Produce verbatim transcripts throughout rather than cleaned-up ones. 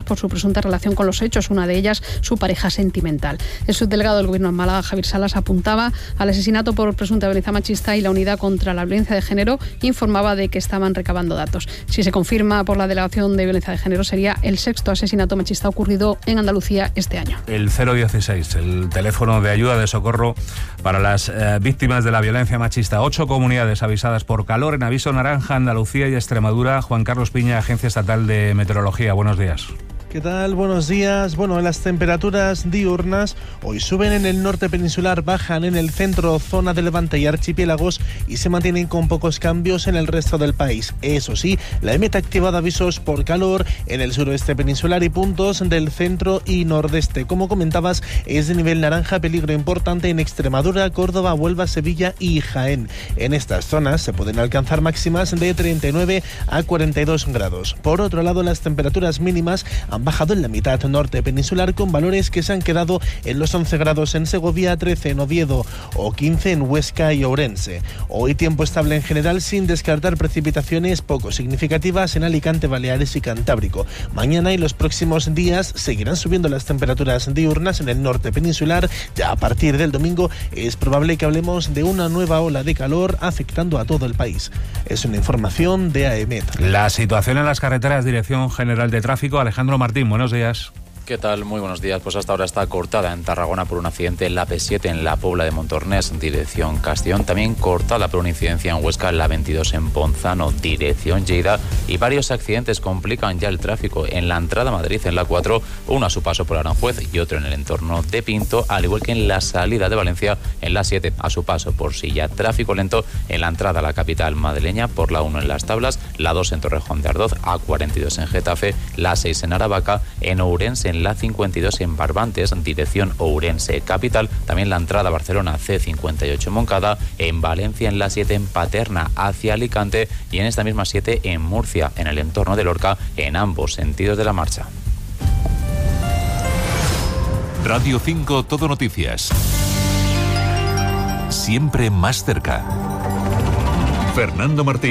por su presunta relación con los hechos, una de ellas su pareja sentimental. El subdelegado del Gobierno en Málaga, Javier Salas, apuntaba al asesinato por presunta violencia machista y la Unidad contra la Violencia de Género informaba de que estaban recabando datos. Si se confirma por la Delegación de Violencia de Género, sería el sexto asesinato machista ocurrido en Andalucía este año. El cero dieciséis, el teléfono de ayuda de socorro para las eh, víctimas de la violencia machista. Ocho comunidades avisadas por calor en aviso naranja, Andalucía y Extremadura. Juan Carlos Piña, Agencia Estatal de Meteorología. Buenos días. ¿Qué tal? Buenos días. Bueno, las temperaturas diurnas hoy suben en el norte peninsular, bajan en el centro, zona de Levante y archipiélagos y se mantienen con pocos cambios en el resto del país. Eso sí, la E M E T ha activado avisos por calor en el suroeste peninsular y puntos del centro y nordeste. Como comentabas, es de nivel naranja, peligro importante en Extremadura, Córdoba, Huelva, Sevilla y Jaén. En estas zonas se pueden alcanzar máximas de treinta y nueve a cuarenta y dos grados. Por otro lado, las temperaturas mínimas han bajado en la mitad norte peninsular con valores que se han quedado en los once grados en Segovia, trece en Oviedo o quince en Huesca y Ourense. Hoy tiempo estable en general sin descartar precipitaciones poco significativas en Alicante, Baleares y Cantábrico. Mañana y los próximos días seguirán subiendo las temperaturas diurnas en el norte peninsular. Ya a partir del domingo es probable que hablemos de una nueva ola de calor afectando a todo el país. Es una información de A E M E T. La situación en las carreteras, Dirección General de Tráfico, Alejandro Martín. Martín, buenos días. ¿Qué tal? Muy buenos días. Pues hasta ahora está cortada en Tarragona por un accidente en la P siete en la Pobla de Montornés, dirección Castellón. También cortada por una incidencia en Huesca en la veintidós en Ponzano, dirección Lleida. Y varios accidentes complican ya el tráfico en la entrada a Madrid en la cuatro, uno a su paso por Aranjuez y otro en el entorno de Pinto, al igual que en la salida de Valencia en la siete, a su paso por Silla. Tráfico lento en la entrada a la capital madrileña por la uno en Las Tablas, la dos en Torrejón de Ardoz, A cuarenta y dos en Getafe, la seis en Aravaca, en Ourense en la cincuenta y dos en Barbantes, dirección Ourense capital, también la entrada a Barcelona C cincuenta y ocho en Moncada, en Valencia en la siete en Paterna hacia Alicante y en esta misma siete en Murcia, en el entorno de Lorca, en ambos sentidos de la marcha. Radio cinco Todo Noticias. Siempre más cerca. Fernando Martín.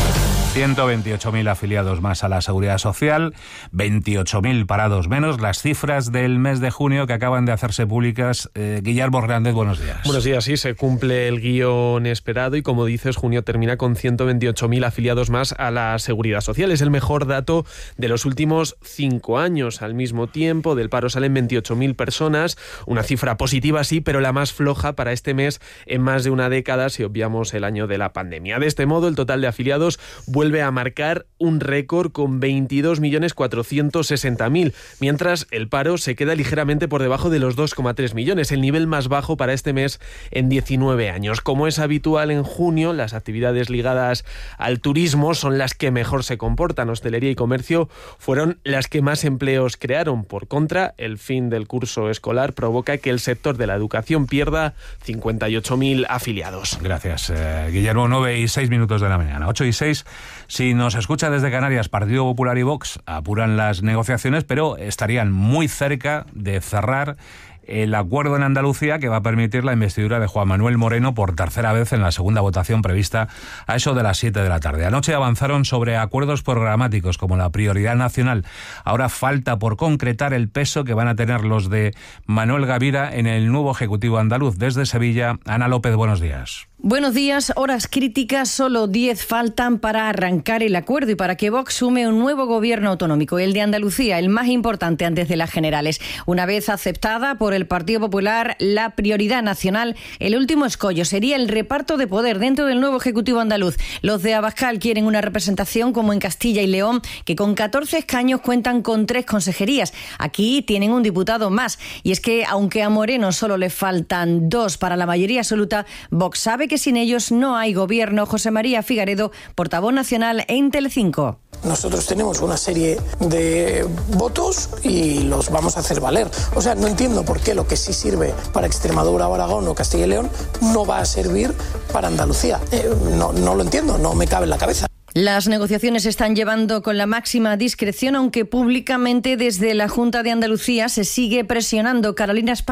ciento veintiocho mil afiliados más a la Seguridad Social, veintiocho mil parados menos. Las cifras del mes de junio que acaban de hacerse públicas. Eh, Guillermo Hernández, buenos días. Buenos días, sí, se cumple el guión esperado y como dices, junio termina con ciento veintiocho mil afiliados más a la Seguridad Social. Es el mejor dato de los últimos cinco años. Al mismo tiempo, del paro salen veintiocho mil personas, una cifra positiva sí, pero la más floja para este mes en más de una década si obviamos el año de la pandemia. De este modo, el total de afiliados vuelve a marcar un récord con veintidós millones cuatrocientos sesenta mil, mientras el paro se queda ligeramente por debajo de los dos coma tres millones, el nivel más bajo para este mes en diecinueve años. Como es habitual en junio, las actividades ligadas al turismo son las que mejor se comportan. Hostelería y comercio fueron las que más empleos crearon. Por contra, el fin del curso escolar provoca que el sector de la educación pierda cincuenta y ocho mil afiliados. Gracias, eh, Guillermo. nueve y seis minutos de la mañana. ocho y seis. Si nos escucha desde Canarias, Partido Popular y Vox apuran las negociaciones, pero estarían muy cerca de cerrar el acuerdo en Andalucía que va a permitir la investidura de Juan Manuel Moreno por tercera vez en la segunda votación prevista a eso de las siete de la tarde. Anoche avanzaron sobre acuerdos programáticos como la prioridad nacional. Ahora falta por concretar el peso que van a tener los de Manuel Gavira en el nuevo Ejecutivo andaluz. Desde Sevilla, Ana López, buenos días. Buenos días, horas críticas, solo diez faltan para arrancar el acuerdo y para que Vox sume un nuevo gobierno autonómico, el de Andalucía, el más importante antes de las generales. Una vez aceptada por el Partido Popular, la prioridad nacional, el último escollo sería el reparto de poder dentro del nuevo Ejecutivo andaluz. Los de Abascal quieren una representación como en Castilla y León, que con catorce escaños cuentan con tres consejerías. Aquí tienen un diputado más. Y es que, aunque a Moreno solo le faltan dos para la mayoría absoluta, Vox sabe que que sin ellos no hay gobierno. José María Figaredo, portavoz nacional en Telecinco. Nosotros tenemos una serie de votos y los vamos a hacer valer. O sea, no entiendo por qué lo que sí sirve para Extremadura, Aragón o Castilla y León no va a servir para Andalucía. Eh, no, no lo entiendo, no me cabe en la cabeza. Las negociaciones se están llevando con la máxima discreción, aunque públicamente desde la Junta de Andalucía se sigue presionando. Carolina España.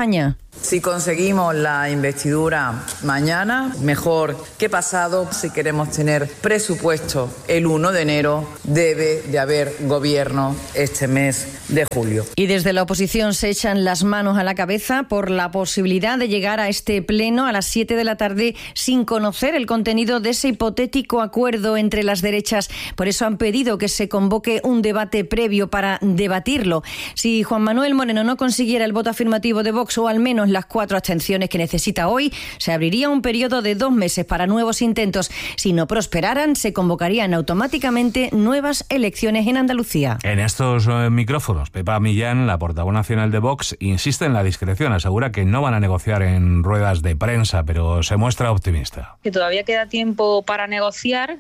Si conseguimos la investidura mañana, mejor que pasado. Si queremos tener presupuesto el uno de enero, debe de haber gobierno este mes de julio. Y desde la oposición se echan las manos a la cabeza por la posibilidad de llegar a este pleno a las siete de la tarde sin conocer el contenido de ese hipotético acuerdo entre las derechas. Por eso han pedido que se convoque un debate previo para debatirlo. Si Juan Manuel Moreno no consiguiera el voto afirmativo de Vox o al menos las cuatro abstenciones que necesita hoy, se abriría un periodo de dos meses para nuevos intentos. Si no prosperaran, se convocarían automáticamente nuevas elecciones en Andalucía. En estos eh, micrófonos, Pepa Millán, la portavoz nacional de Vox, insiste en la discreción. Asegura que no van a negociar en ruedas de prensa, pero se muestra optimista. Que todavía queda tiempo para negociar,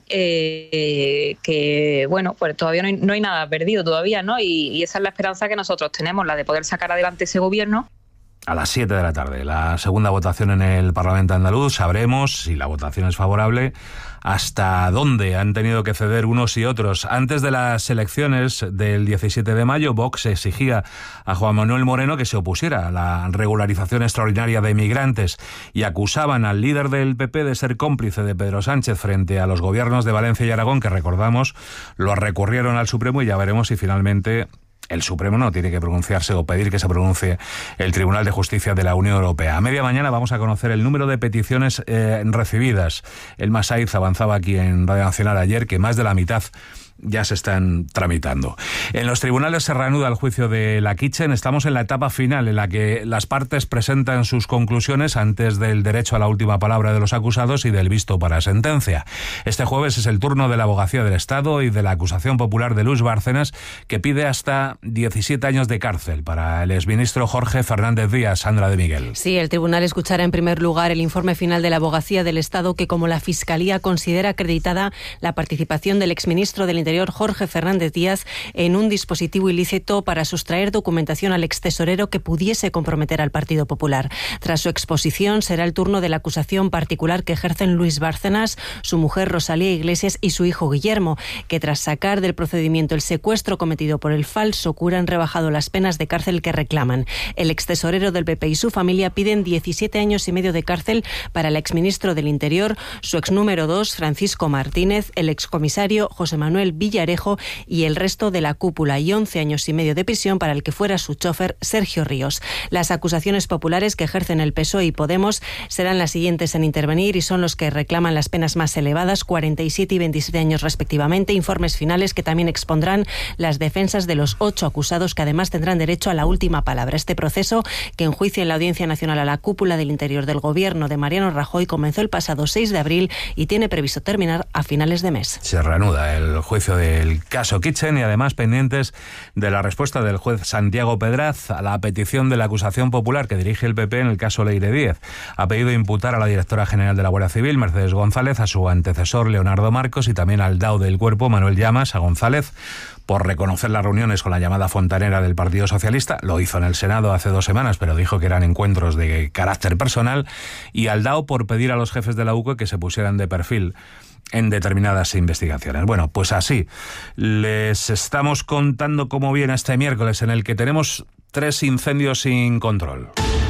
eh, que bueno, pues todavía no hay, no hay nada perdido todavía, ¿no? Y, y esa es la esperanza que nosotros tenemos, la de poder sacar adelante ese gobierno. A las siete de la tarde, la segunda votación en el Parlamento andaluz. Sabremos, si la votación es favorable, hasta dónde han tenido que ceder unos y otros. Antes de las elecciones del diecisiete de mayo, Vox exigía a Juan Manuel Moreno que se opusiera a la regularización extraordinaria de migrantes y acusaban al líder del P P de ser cómplice de Pedro Sánchez frente a los gobiernos de Valencia y Aragón, que recordamos, lo recurrieron al Supremo, y ya veremos si finalmente el Supremo no tiene que pronunciarse o pedir que se pronuncie el Tribunal de Justicia de la Unión Europea. A media mañana vamos a conocer el número de peticiones eh, recibidas. El Masaiz avanzaba aquí en Radio Nacional ayer que más de la mitad ya se están tramitando. En los tribunales se reanuda el juicio de la Kitchen. Estamos en la etapa final en la que las partes presentan sus conclusiones antes del derecho a la última palabra de los acusados y del visto para sentencia. Este jueves es el turno de la Abogacía del Estado y de la acusación popular de Luis Bárcenas, que pide hasta diecisiete años de cárcel para el exministro Jorge Fernández Díaz. Sandra de Miguel. Sí, el tribunal escuchará en primer lugar el informe final de la Abogacía del Estado, que como la Fiscalía considera acreditada la participación del exministro del Interior Jorge Fernández Díaz en un dispositivo ilícito para sustraer documentación al extesorero que pudiese comprometer al Partido Popular. Tras su exposición será el turno de la acusación particular que ejercen Luis Bárcenas, su mujer Rosalía Iglesias y su hijo Guillermo, que tras sacar del procedimiento el secuestro cometido por el falso cura han rebajado las penas de cárcel que reclaman. El extesorero del P P y su familia piden diecisiete años y medio de cárcel para el exministro del Interior, su ex número dos Francisco Martínez, el excomisario José Manuel Villarejo y el resto de la cúpula, y once años y medio de prisión para el que fuera su chofer Sergio Ríos. Las acusaciones populares que ejercen el P S O E y Podemos serán las siguientes en intervenir y son los que reclaman las penas más elevadas, cuarenta y siete y veintisiete años respectivamente, informes finales que también expondrán las defensas de los ocho acusados, que además tendrán derecho a la última palabra. Este proceso, que enjuicia en la Audiencia Nacional a la cúpula del Interior del Gobierno de Mariano Rajoy, comenzó el pasado seis de abril y tiene previsto terminar a finales de mes. Se reanuda el juicio del caso Kitchen y además pendientes de la respuesta del juez Santiago Pedraz a la petición de la acusación popular que dirige el P P en el caso Leire Díez. Ha pedido imputar a la directora general de la Guardia Civil, Mercedes González, a su antecesor Leonardo Marcos y también al D A O del Cuerpo, Manuel Llamas, a González, por reconocer las reuniones con la llamada fontanera del Partido Socialista. Lo hizo en el Senado hace dos semanas, pero dijo que eran encuentros de carácter personal, y al D A O por pedir a los jefes de la U C O que se pusieran de perfil en determinadas investigaciones. Bueno, pues así les estamos contando cómo viene este miércoles, en el que tenemos tres incendios sin control.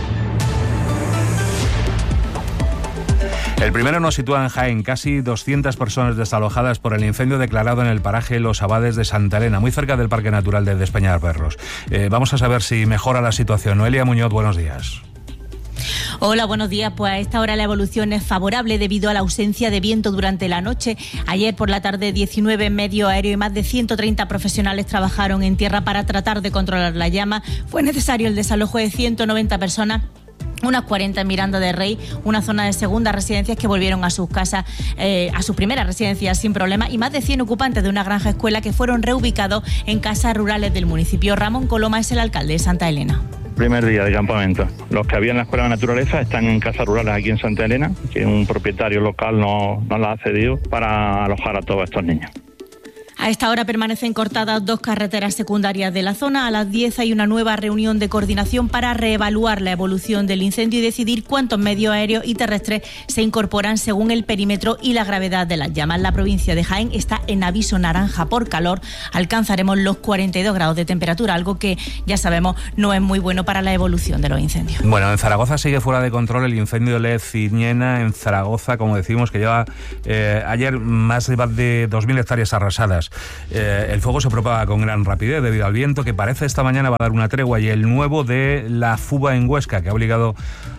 El primero nos sitúa en Jaén, casi doscientas personas desalojadas por el incendio declarado en el paraje Los Abades de Santa Elena, muy cerca del Parque Natural de Despeñaperros. Eh, vamos a saber si mejora la situación. Noelia Muñoz, buenos días. Hola, buenos días. Pues a esta hora la evolución es favorable debido a la ausencia de viento durante la noche. Ayer por la tarde diecinueve en medio aéreo y más de ciento treinta profesionales trabajaron en tierra para tratar de controlar la llama. Fue necesario el desalojo de ciento noventa personas, unas cuarenta en Miranda de Rey, una zona de segundas residencias que volvieron a sus casas, eh, a sus primeras residencias sin problema, y más de cien ocupantes de una granja escuela que fueron reubicados en casas rurales del municipio. Ramón Coloma es el alcalde de Santa Elena. Primer día de campamento. Los que había en la Escuela de Naturaleza están en casas rurales aquí en Santa Elena, que un propietario local nos no las ha cedido para alojar a todos estos niños. A esta hora permanecen cortadas dos carreteras secundarias de la zona. A las diez hay una nueva reunión de coordinación para reevaluar la evolución del incendio y decidir cuántos medios aéreos y terrestres se incorporan según el perímetro y la gravedad de las llamas. La provincia de Jaén está en aviso naranja por calor. Alcanzaremos los cuarenta y dos grados de temperatura, algo que ya sabemos no es muy bueno para la evolución de los incendios. Bueno, en Zaragoza sigue fuera de control el incendio de Ciñena, en Zaragoza, como decimos, que lleva eh, ayer más de dos mil hectáreas arrasadas. Eh, el fuego se propaga con gran rapidez debido al viento, que parece esta mañana va a dar una tregua, y el nuevo de la fuga en Huesca, que ha obligado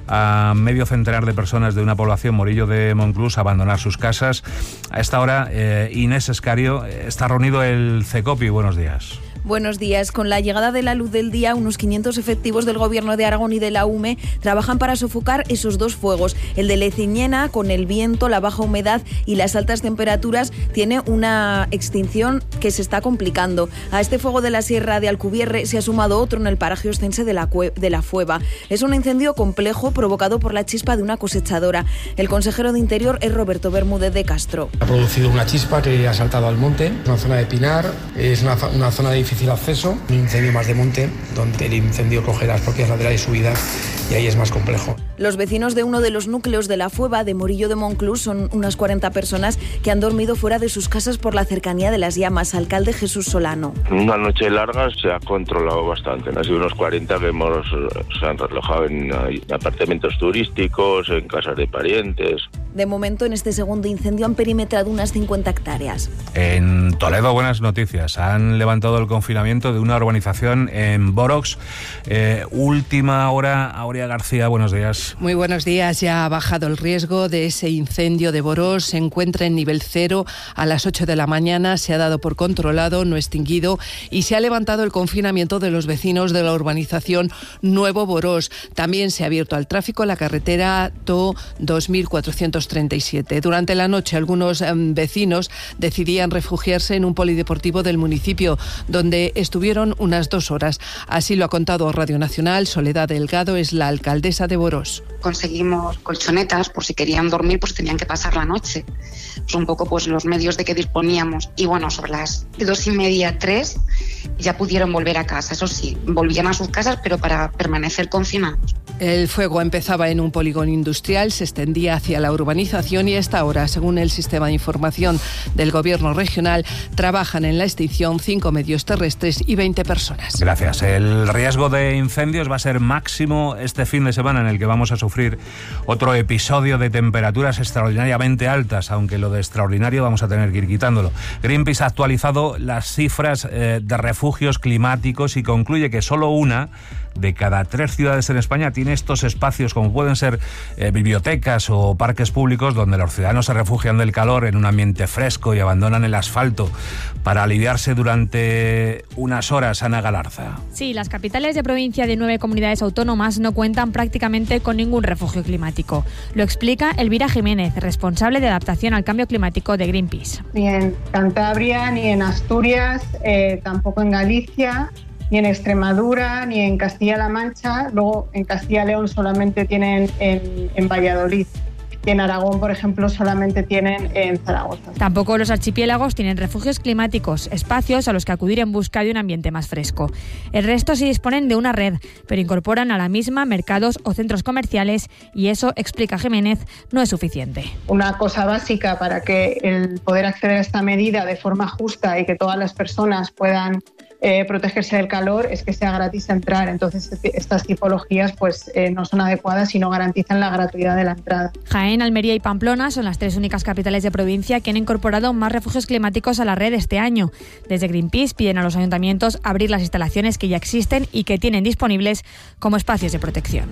a medio centenar de personas de una población, Morillo de Monclús, a abandonar sus casas. A esta hora, eh, Inés Escario, está reunido el CECOPI. Buenos días. Buenos días. Con la llegada de la luz del día, unos quinientos efectivos del Gobierno de Aragón y de la U M E trabajan para sofocar esos dos fuegos. El de Leciñena, con el viento, la baja humedad y las altas temperaturas, tiene una extinción que se está complicando. A este fuego de la Sierra de Alcubierre se ha sumado otro en el paraje ostense de la, cue- de la Fueva. Es un incendio complejo provocado por la chispa de una cosechadora. El consejero de Interior es Roberto Bermúdez de Castro. Ha producido una chispa que ha saltado al monte. Es una zona de pinar, es una, una zona de difícil acceso, un incendio más de monte, donde el incendio coge las propias laderas y subidas, y ahí es más complejo. Los vecinos de uno de los núcleos de la Fueva, de Morillo de Monclús, son unas cuarenta personas que han dormido fuera de sus casas por la cercanía de las llamas. Alcalde Jesús Solano. Una noche larga se ha controlado bastante. Han sido unos cuarenta que hemos, se han relojado en apartamentos turísticos, en casas de parientes. De momento, en este segundo incendio han perimetrado unas cincuenta hectáreas. En Toledo, buenas noticias. Han levantado el confinamiento de una urbanización en Borox. Eh, última hora, Aurea García, buenos días. Muy buenos días. Ya ha bajado el riesgo de ese incendio de Borox. Se encuentra en nivel cero a las ocho de la mañana. Se ha dado por controlado, no extinguido, y se ha levantado el confinamiento de los vecinos de la urbanización Nuevo Borox. También se ha abierto al tráfico la carretera T O dos mil cuatrocientos treinta y siete. Durante la noche, algunos eh, vecinos decidían refugiarse en un polideportivo del municipio, donde estuvieron unas dos horas. Así lo ha contado Radio Nacional. Soledad Delgado es la alcaldesa de Borox. Conseguimos colchonetas por si querían dormir, pues tenían que pasar la noche. Pues un poco pues los medios de que disponíamos. Y bueno, sobre las dos y media, tres, ya pudieron volver a casa. Eso sí, volvían a sus casas, pero para permanecer confinados. El fuego empezaba en un polígono industrial, se extendía hacia la urbanización y hasta ahora, según el sistema de información del Gobierno regional, trabajan en la extinción cinco medios terrestres y veinte personas. Gracias. El riesgo de incendios va a ser máximo este fin de semana, en el que vamos a sufrir otro episodio de temperaturas extraordinariamente altas, aunque lo de extraordinario vamos a tener que ir quitándolo. Greenpeace ha actualizado las cifras eh, de refugios climáticos y concluye que solo una de cada tres ciudades en España tiene estos espacios, como pueden ser eh, bibliotecas o parques públicos, donde los ciudadanos se refugian del calor en un ambiente fresco y abandonan el asfalto para aliviarse durante unas horas. Ana Galarza. Sí, las capitales de provincia de nueve comunidades autónomas no cuentan prácticamente con ningún refugio climático. Lo explica Elvira Jiménez, responsable de adaptación al cambio climático de Greenpeace. Ni en Cantabria, ni en Asturias, eh, tampoco en Galicia, ni en Extremadura, ni en Castilla-La Mancha. Luego en Castilla-León solamente tienen en, en Valladolid. Y en Aragón, por ejemplo, solamente tienen en Zaragoza. Tampoco los archipiélagos tienen refugios climáticos, espacios a los que acudir en busca de un ambiente más fresco. El resto sí disponen de una red, pero incorporan a la misma mercados o centros comerciales, y eso, explica Jiménez, no es suficiente. Una cosa básica para que el poder acceder a esta medida de forma justa y que todas las personas puedan Eh, protegerse del calor es que sea gratis entrar. Entonces estas tipologías pues eh, no son adecuadas y no garantizan la gratuidad de la entrada. Jaén, Almería y Pamplona son las tres únicas capitales de provincia que han incorporado más refugios climáticos a la red este año. Desde Greenpeace piden a los ayuntamientos abrir las instalaciones que ya existen y que tienen disponibles como espacios de protección.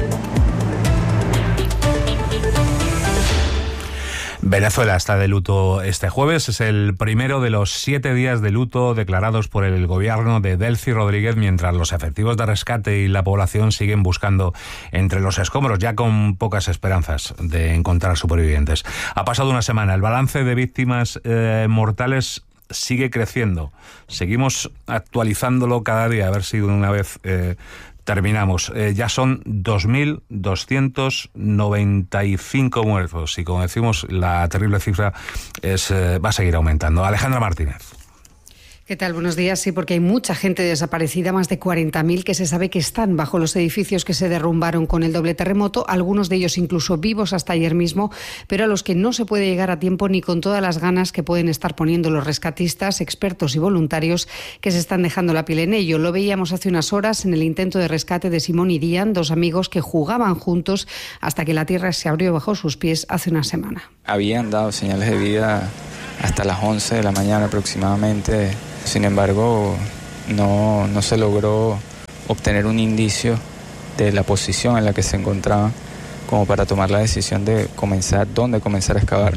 Venezuela está de luto este jueves. Es el primero de los siete días de luto declarados por el gobierno de Delcy Rodríguez, mientras los efectivos de rescate y la población siguen buscando entre los escombros, ya con pocas esperanzas de encontrar supervivientes. Ha pasado una semana. El balance de víctimas eh, mortales sigue creciendo. Seguimos actualizándolo cada día, a ver si de una vez eh, terminamos. Eh, ya son dos mil doscientos noventa y cinco muertos y, como decimos, la terrible cifra es, eh, va a seguir aumentando. Alejandra Martínez. ¿Qué tal? Buenos días. Sí, porque hay mucha gente desaparecida, más de cuarenta mil que se sabe que están bajo los edificios que se derrumbaron con el doble terremoto, algunos de ellos incluso vivos hasta ayer mismo, pero a los que no se puede llegar a tiempo ni con todas las ganas que pueden estar poniendo los rescatistas, expertos y voluntarios que se están dejando la piel en ello. Lo veíamos hace unas horas en el intento de rescate de Simón y Dian, dos amigos que jugaban juntos hasta que la tierra se abrió bajo sus pies hace una semana. Habían dado señales de vida hasta las once de la mañana aproximadamente. Sin embargo, no, no se logró obtener un indicio de la posición en la que se encontraban como para tomar la decisión de comenzar, dónde comenzar a excavar.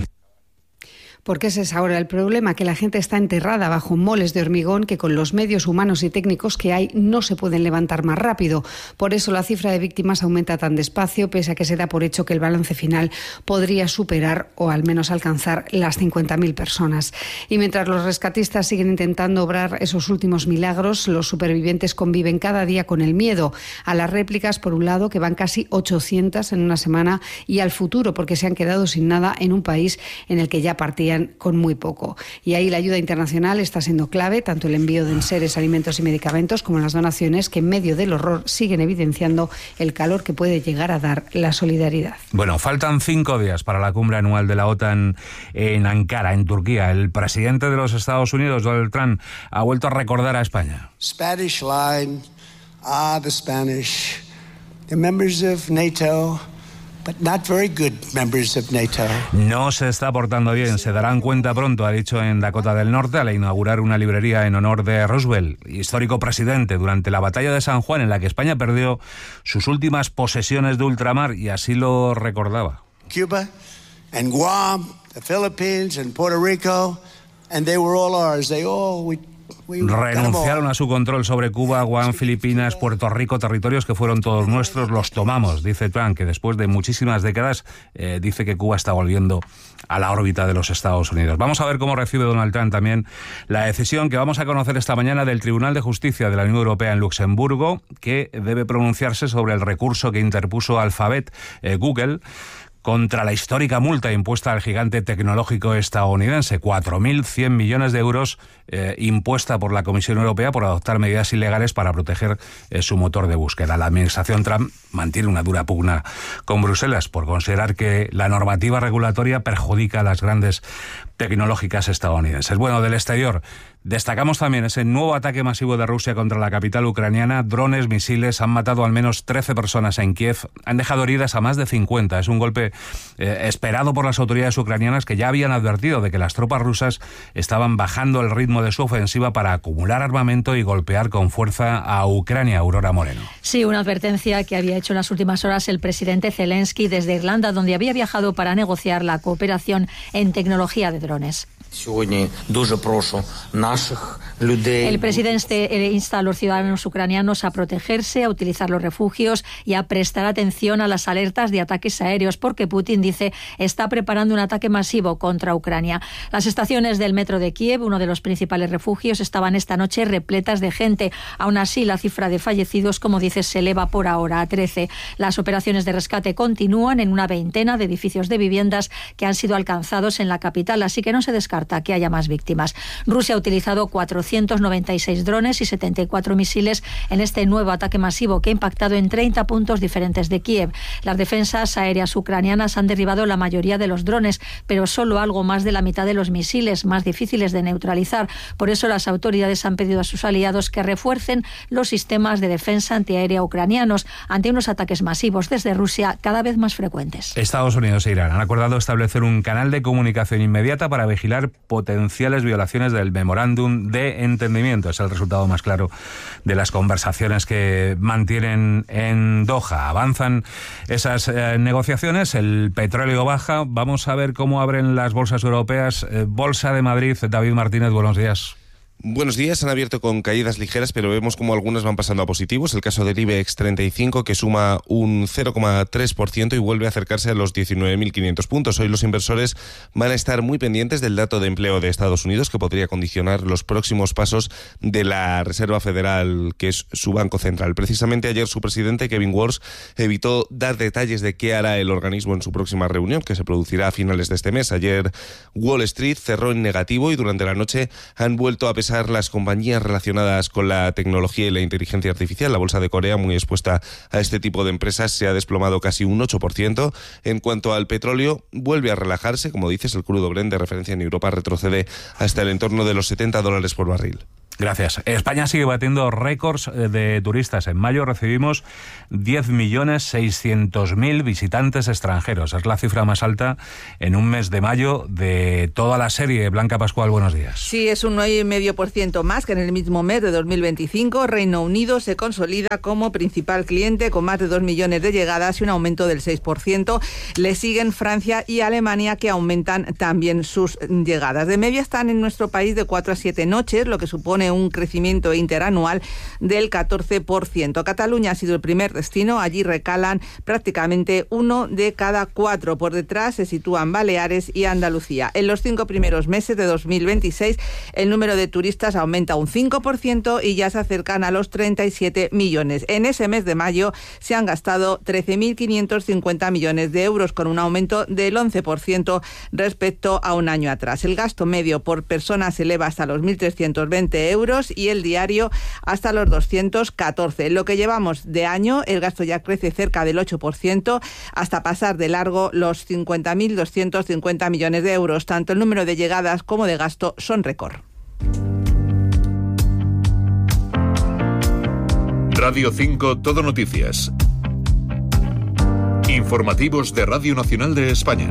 Porque ese es ahora el problema, que la gente está enterrada bajo moles de hormigón que con los medios humanos y técnicos que hay no se pueden levantar más rápido. Por eso la cifra de víctimas aumenta tan despacio, pese a que se da por hecho que el balance final podría superar o al menos alcanzar las cincuenta mil personas. Y mientras los rescatistas siguen intentando obrar esos últimos milagros, los supervivientes conviven cada día con el miedo a las réplicas, por un lado, que van casi ochocientas en una semana, y al futuro, porque se han quedado sin nada en un país en el que ya partían con muy poco. Y ahí la ayuda internacional está siendo clave, tanto el envío de enseres, alimentos y medicamentos como las donaciones, que en medio del horror siguen evidenciando el calor que puede llegar a dar la solidaridad. Bueno, faltan cinco días para la cumbre anual de la OTAN en Ankara, en Turquía. El presidente de los Estados Unidos, Donald Trump, ha vuelto a recordar a España. Spanish line, ah, the Spanish, the members of NATO. But not very good members of NATO. No se está portando bien, se darán cuenta pronto, ha dicho en Dakota del Norte al inaugurar una librería en honor de Roosevelt, histórico presidente, durante la batalla de San Juan, en la que España perdió sus últimas posesiones de ultramar, y así lo recordaba. Cuba and Guam, the Philippines and Puerto Rico, and they were all ours. They all we Renunciaron a su control sobre Cuba, Guam, Filipinas, Puerto Rico, territorios que fueron todos nuestros, los tomamos, dice Trump, que después de muchísimas décadas eh, dice que Cuba está volviendo a la órbita de los Estados Unidos. Vamos a ver cómo recibe Donald Trump también la decisión que vamos a conocer esta mañana del Tribunal de Justicia de la Unión Europea en Luxemburgo, que debe pronunciarse sobre el recurso que interpuso Alphabet, eh, Google, contra la histórica multa impuesta al gigante tecnológico estadounidense, cuatro mil cien millones de euros eh, impuesta por la Comisión Europea por adoptar medidas ilegales para proteger eh, su motor de búsqueda. La administración Trump mantiene una dura pugna con Bruselas por considerar que la normativa regulatoria perjudica a las grandes tecnológicas estadounidenses. Bueno, del exterior, destacamos también ese nuevo ataque masivo de Rusia contra la capital ucraniana. Drones, misiles, han matado al menos trece personas en Kiev, han dejado heridas a más de cincuenta. Es un golpe eh, esperado por las autoridades ucranianas, que ya habían advertido de que las tropas rusas estaban bajando el ritmo de su ofensiva para acumular armamento y golpear con fuerza a Ucrania. Aurora Moreno. Sí, una advertencia que había hecho en las últimas horas el presidente Zelensky desde Irlanda, donde había viajado para negociar la cooperación en tecnología de drones. El presidente insta a los ciudadanos ucranianos a protegerse, a utilizar los refugios y a prestar atención a las alertas de ataques aéreos, porque Putin, dice, está preparando un ataque masivo contra Ucrania. Las estaciones del metro de Kiev, uno de los principales refugios, estaban esta noche repletas de gente. Aún así, la cifra de fallecidos, como dices, se eleva por ahora a trece. Las operaciones de rescate continúan en una veintena de edificios de viviendas que han sido alcanzados en la capital, así que no se descarta que haya más víctimas. Rusia ha utilizado cuatrocientos noventa y seis drones y setenta y cuatro misiles en este nuevo ataque masivo que ha impactado en treinta puntos diferentes de Kiev. Las defensas aéreas ucranianas han derribado la mayoría de los drones, pero solo algo más de la mitad de los misiles, más difíciles de neutralizar. Por eso las autoridades han pedido a sus aliados que refuercen los sistemas de defensa antiaérea ucranianos ante unos ataques masivos desde Rusia cada vez más frecuentes. Estados Unidos e Irán han acordado establecer un canal de comunicación inmediata para vigilar potenciales violaciones del memorándum de entendimiento. Es el resultado más claro de las conversaciones que mantienen en Doha. Avanzan esas eh, negociaciones, el petróleo baja. Vamos a ver cómo abren las bolsas europeas. Eh, Bolsa de Madrid, David Martínez, buenos días. Buenos días, han abierto con caídas ligeras, pero vemos como algunas van pasando a positivos. El caso del IBEX treinta y cinco, que suma un cero coma tres por ciento y vuelve a acercarse a los diecinueve mil quinientos puntos. Hoy los inversores van a estar muy pendientes del dato de empleo de Estados Unidos, que podría condicionar los próximos pasos de la Reserva Federal, que es su banco central. Precisamente ayer su presidente, Kevin Warsh, evitó dar detalles de qué hará el organismo en su próxima reunión, que se producirá a finales de este mes. Ayer Wall Street cerró en negativo y durante la noche han vuelto a pesar impulsar las compañías relacionadas con la tecnología y la inteligencia artificial. La bolsa de Corea, muy expuesta a este tipo de empresas, se ha desplomado casi un ocho por ciento. En cuanto al petróleo, vuelve a relajarse. Como dices, el crudo Brent de referencia en Europa retrocede hasta el entorno de los setenta dólares por barril. Gracias. España sigue batiendo récords de turistas. En mayo recibimos diez millones seiscientos mil visitantes extranjeros. Es la cifra más alta en un mes de mayo de toda la serie. Blanca Pascual, buenos días. Sí, es un nueve coma cinco por ciento más que en el mismo mes de dos mil veinticinco. Reino Unido se consolida como principal cliente con más de dos millones de llegadas y un aumento del seis por ciento. Le siguen Francia y Alemania, que aumentan también sus llegadas. De media están en nuestro país de cuatro a siete noches, lo que supone un crecimiento interanual del catorce por ciento. Cataluña ha sido el primer destino, allí recalan prácticamente uno de cada cuatro. Por detrás se sitúan Baleares y Andalucía. En los cinco primeros meses de dos mil veintiséis, el número de turistas aumenta un cinco por ciento y ya se acercan a los treinta y siete millones. En ese mes de mayo se han gastado trece mil quinientos cincuenta millones de euros, con un aumento del once por ciento respecto a un año atrás. El gasto medio por persona se eleva hasta los mil trescientos veinte euros y el diario hasta los doscientos catorce. En lo que llevamos de año, el gasto ya crece cerca del ocho por ciento hasta pasar de largo los cincuenta mil doscientos cincuenta millones de euros. Tanto el número de llegadas como de gasto son récord. Radio cinco Todo Noticias. Informativos de Radio Nacional de España.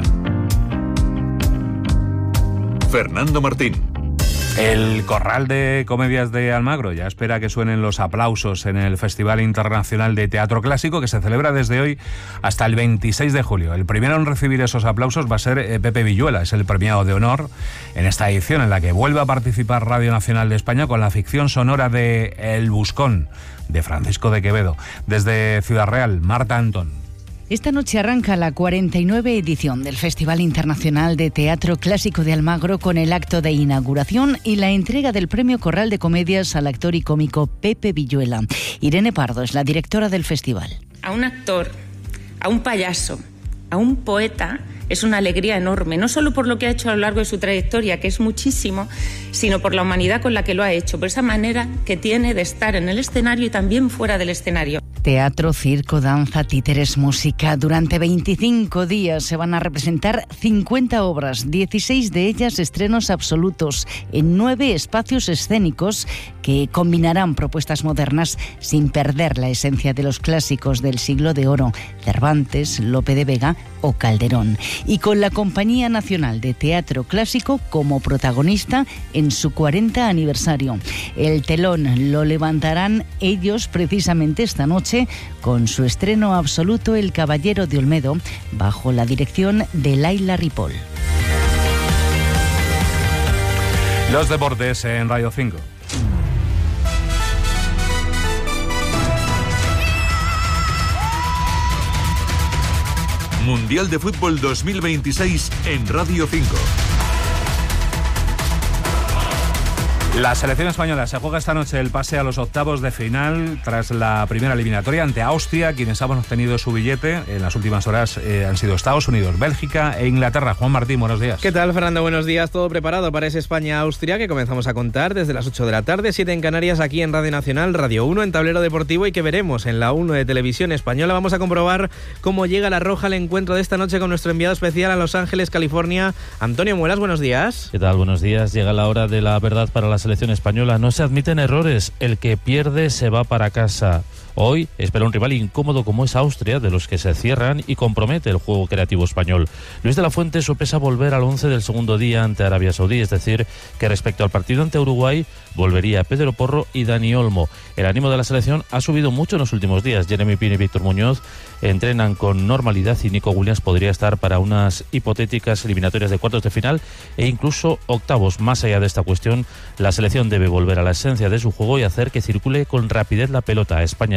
Fernando Martín. El Corral de Comedias de Almagro ya espera que suenen los aplausos en el Festival Internacional de Teatro Clásico, que se celebra desde hoy hasta el veintiséis de julio. El primero en recibir esos aplausos va a ser eh, Pepe Villuela, es el premiado de honor en esta edición, en la que vuelve a participar Radio Nacional de España con la ficción sonora de El Buscón, de Francisco de Quevedo. Desde Ciudad Real, Marta Antón. Esta noche arranca la cuarenta y nueve edición del Festival Internacional de Teatro Clásico de Almagro, con el acto de inauguración y la entrega del Premio Corral de Comedias al actor y cómico Pepe Villuela. Irene Pardo es la directora del festival. A un actor, a un payaso, a un poeta, es una alegría enorme, no solo por lo que ha hecho a lo largo de su trayectoria, que es muchísimo, sino por la humanidad con la que lo ha hecho, por esa manera que tiene de estar en el escenario y también fuera del escenario. Teatro, circo, danza, títeres, música. Durante veinticinco días se van a representar cincuenta obras, dieciséis de ellas estrenos absolutos, en nueve espacios escénicos que combinarán propuestas modernas sin perder la esencia de los clásicos del siglo de oro, Cervantes, Lope de Vega o Calderón. Y con la Compañía Nacional de Teatro Clásico como protagonista en su cuarenta aniversario. El telón lo levantarán ellos precisamente esta noche, con su estreno absoluto El Caballero de Olmedo, bajo la dirección de Laila Ripoll. Los deportes en Radio cinco. Mundial de Fútbol dos mil veintiséis en Radio cinco. La selección española se juega esta noche el pase a los octavos de final tras la primera eliminatoria ante Austria. Quienes han obtenido su billete en las últimas horas eh, han sido Estados Unidos, Bélgica e Inglaterra. Juan Martín, buenos días. ¿Qué tal, Fernando? Buenos días. Todo preparado para ese España-Austria que comenzamos a contar desde las ocho de la tarde, siete en Canarias, aquí en Radio Nacional, Radio uno, en Tablero Deportivo, y que veremos en la uno de Televisión Española. Vamos a comprobar cómo llega la Roja al encuentro de esta noche con nuestro enviado especial a Los Ángeles, California, Antonio Muelas. Buenos días. ¿Qué tal? Buenos días. Llega la hora de la verdad para la selección española. No se admiten errores, el que pierde se va para casa. Hoy espera un rival incómodo como es Austria, de los que se cierran y compromete el juego creativo español. Luis de la Fuente sopesa volver al once del segundo día ante Arabia Saudí, es decir, que respecto al partido ante Uruguay volvería Pedro Porro y Dani Olmo. El ánimo de la selección ha subido mucho en los últimos días. Jeremy Pino y Víctor Muñoz entrenan con normalidad y Nico Williams podría estar para unas hipotéticas eliminatorias de cuartos de final e incluso octavos. Más allá de esta cuestión, la selección debe volver a la esencia de su juego y hacer que circule con rapidez la pelota. España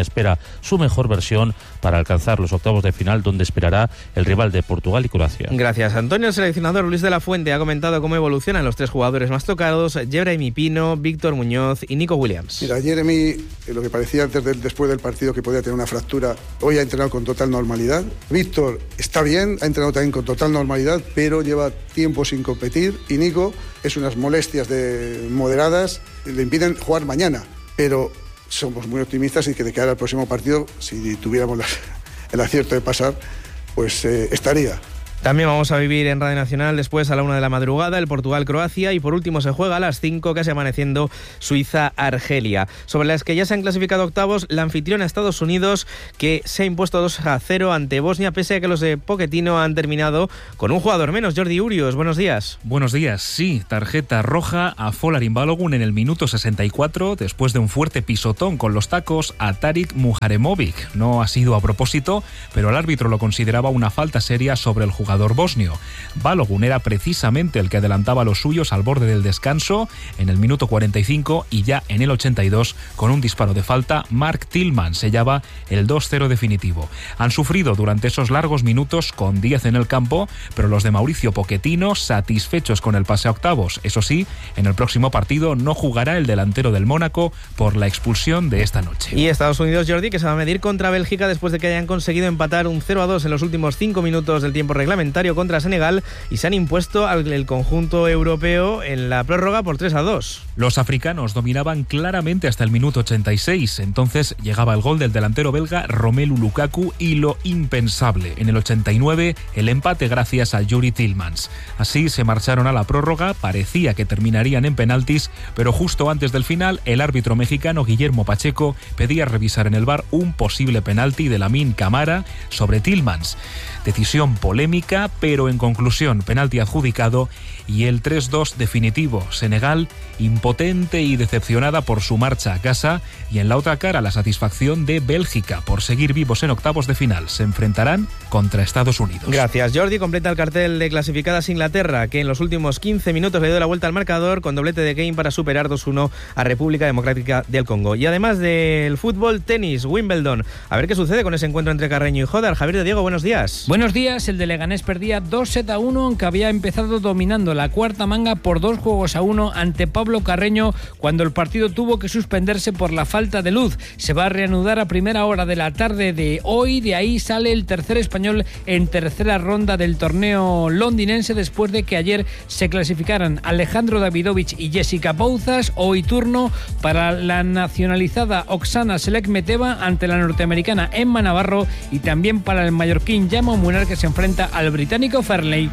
espera su mejor versión para alcanzar los octavos de final, donde esperará el rival de Portugal y Croacia. Gracias, Antonio. El seleccionador Luis de la Fuente ha comentado cómo evolucionan los tres jugadores más tocados, Jeremy Pino, Víctor Muñoz y Nico Williams. Mira, Jeremy, eh, lo que parecía antes del, después del partido que podía tener una fractura, hoy ha entrenado con total normalidad. Víctor está bien, ha entrenado también con total normalidad, pero lleva tiempo sin competir. Y Nico es unas molestias de, moderadas, le impiden jugar mañana, pero somos muy optimistas y que de cara al próximo partido, si tuviéramos la, el acierto de pasar, pues eh, estaría. También vamos a vivir en Radio Nacional después a la una de la madrugada el Portugal-Croacia y por último se juega a las cinco, casi amaneciendo, Suiza-Argelia. Sobre las que ya se han clasificado octavos, la anfitriona Estados Unidos, que se ha impuesto dos a cero ante Bosnia, pese a que los de Pochettino han terminado con un jugador menos. Jordi Urios, buenos días. Buenos días, sí, tarjeta roja a Folarin Balogun en el minuto sesenta y cuatro, después de un fuerte pisotón con los tacos a Tarik Muharemovic. No ha sido a propósito, pero el árbitro lo consideraba una falta seria sobre el jugador bosnio. Balogun era precisamente el que adelantaba a los suyos al borde del descanso en el minuto cuarenta y cinco y ya en el ochenta y dos, con un disparo de falta, Mark Tillman sellaba el dos cero definitivo. Han sufrido durante esos largos minutos con diez en el campo, pero los de Mauricio Pochettino satisfechos con el pase a octavos. Eso sí, en el próximo partido no jugará el delantero del Mónaco por la expulsión de esta noche. Y Estados Unidos, Jordi, que se va a medir contra Bélgica después de que hayan conseguido empatar un cero a dos en los últimos cinco minutos del tiempo reglamentario contra Senegal y se han impuesto al conjunto europeo en la prórroga por tres a dos. Los africanos dominaban claramente hasta el minuto ochenta y seis. Entonces llegaba el gol del delantero belga Romelu Lukaku y lo impensable. En el ochenta y nueve, el empate gracias a Yuri Tillmans. Así se marcharon a la prórroga, parecía que terminarían en penaltis, pero justo antes del final, el árbitro mexicano Guillermo Pacheco pedía revisar en el V A R un posible penalti de Lamine Camara sobre Tillmans. Decisión polémica, pero en conclusión, penalti adjudicado y el tres dos definitivo. Senegal impotente y decepcionada por su marcha a casa, y en la otra cara la satisfacción de Bélgica por seguir vivos en octavos de final. Se enfrentarán contra Estados Unidos. Gracias, Jordi. Completa el cartel de clasificadas Inglaterra, que en los últimos quince minutos le dio la vuelta al marcador con doblete de Kane para superar dos uno a República Democrática del Congo. Y además del fútbol, tenis, Wimbledon. A ver qué sucede con ese encuentro entre Carreño y Jodar. Javier de Diego, buenos días. Buenos días. El de Leganés perdía dos sets a uno, aunque había empezado dominando la cuarta manga por dos juegos a uno ante Pablo Carreño, cuando el partido tuvo que suspenderse por la falta de luz. Se va a reanudar a primera hora de la tarde de hoy. De ahí sale el tercer español en tercera ronda del torneo londinense, después de que ayer se clasificaran Alejandro Davidovich y Jessica Bouzas. Hoy turno para la nacionalizada Oksana Selekmeteva ante la norteamericana Emma Navarro, y también para el mallorquín Jaume Munar, que se enfrenta al británico Fairley.